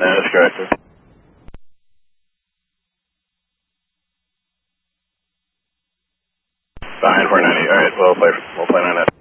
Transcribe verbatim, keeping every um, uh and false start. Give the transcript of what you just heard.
That is correct, sir. Fine, four ninety. All right, we'll play, we'll play on that.